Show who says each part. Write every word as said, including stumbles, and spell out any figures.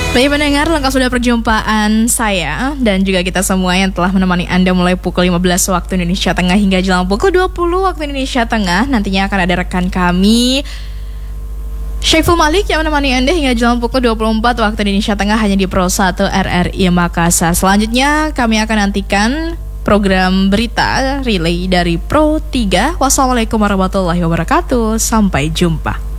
Speaker 1: Baik pendengar, lengkap sudah perjumpaan saya dan juga kita semua yang telah menemani Anda mulai pukul lima belas waktu Indonesia Tengah hingga jelang pukul dua puluh waktu Indonesia Tengah. Nantinya akan ada rekan kami Syaiful Malik yang menemani Anda hingga jelang pukul dua puluh empat waktu Indonesia Tengah hanya di Pro satu R R I Makassar. Selanjutnya kami akan nantikan program berita relay dari Pro tiga. Wassalamualaikum warahmatullahi wabarakatuh. Sampai jumpa.